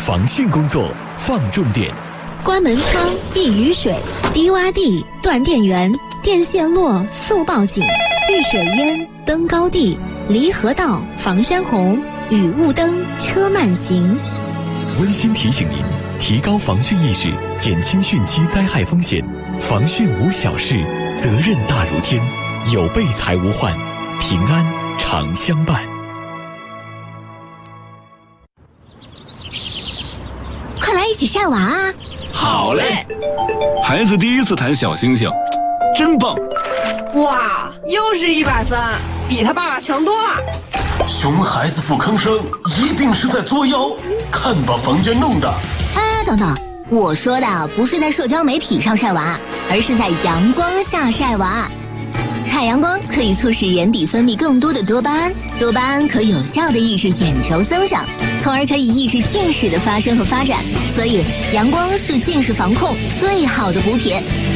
防汛工作放重点。 关门窗、避雨水、低洼地、断电源、电线落速报警、遇水淹、登高地、离河道、防山洪、雨雾灯、车慢行。 温馨提醒您，提高防汛意识，减轻汛期灾害风险。防汛无小事，责任大如天。有备才无患，平安常相伴。 快来一起晒娃啊！ 好嘞！孩子第一次弹小星星，真棒！ 哇，又是100分，比他爸爸强多了。 熊孩子不吭声，一定是在作妖。看把房间弄的！ 哎，等等，我说的不是在社交媒体上晒娃，而是在阳光下晒娃。太阳光可以促使眼底分泌更多的多巴胺，多巴胺可有效地抑制眼轴增长，从而可以抑制近视的发生和发展。所以，阳光是近视防控最好的补品。